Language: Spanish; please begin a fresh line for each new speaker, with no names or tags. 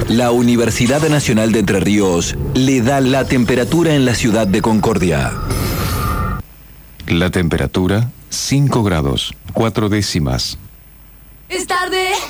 La Universidad Nacional de Entre Ríos le da la temperatura en la ciudad de Concordia.
La temperatura, 5 grados, 4 décimas.
Es tarde.